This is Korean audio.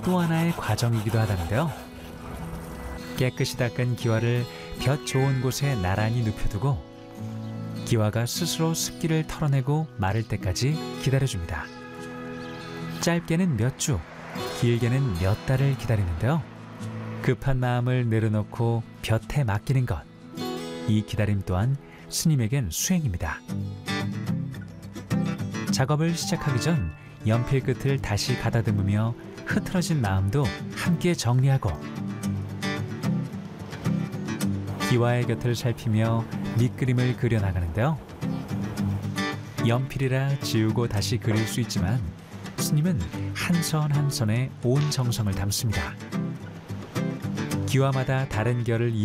또 하나의 과정이기도 하다는데요. 깨끗이 닦은 기와를 볕 좋은 곳에 나란히 눕혀두고 기와가 스스로 습기를 털어내고 마를 때까지 기다려줍니다. 짧게는 몇 주, 길게는 몇 달을 기다리는데요. 급한 마음을 내려놓고 볕에 맡기는 것. 이 기다림 또한 스님에겐 수행입니다. 작업을 시작하기 전 연필 끝을 다시 가다듬으며 흐트러진 마음도 함께 정리하고 기와의 곁을 살피며 밑그림을 그려나가는데요. 연필이라 지우고 다시 그릴 수 있지만 스님은 한 선 한 선에 온 정성을 담습니다. 기와마다 다른 결을